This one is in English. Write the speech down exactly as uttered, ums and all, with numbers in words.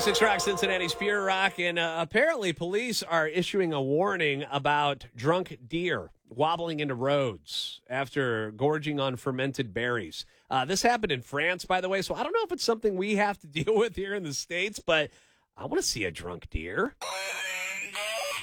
ninety-six Rock, Cincinnati's Pure Rock, and uh, apparently police are issuing a warning about drunk deer wobbling into roads after gorging on fermented berries. Uh, this happened in France, by the way, so I don't know if it's something we have to deal with here in the States, but I want to see a drunk deer.